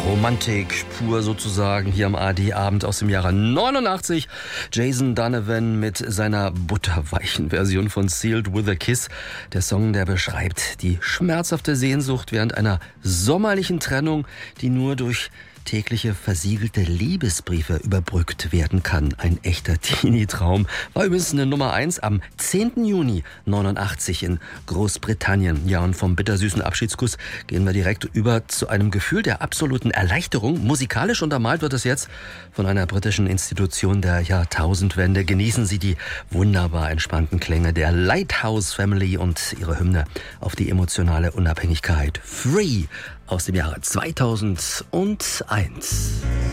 Romantik pur sozusagen hier am ARD-Abend aus dem Jahre 89. Jason Donovan mit seiner butterweichen Version von Sealed with a Kiss. Der Song, der beschreibt die schmerzhafte Sehnsucht während einer sommerlichen Trennung, die nur durch tägliche versiegelte Liebesbriefe überbrückt werden kann. Ein echter Teenie-Traum. War übrigens eine Nummer 1 am 10. Juni 89 in Großbritannien. Ja, und vom bittersüßen Abschiedskuss gehen wir direkt über zu einem Gefühl der absoluten Erleichterung. Musikalisch untermalt wird es jetzt von einer britischen Institution der Jahrtausendwende. Genießen Sie die wunderbar entspannten Klänge der Lighthouse Family und ihre Hymne auf die emotionale Unabhängigkeit. Free aus dem Jahre 2001.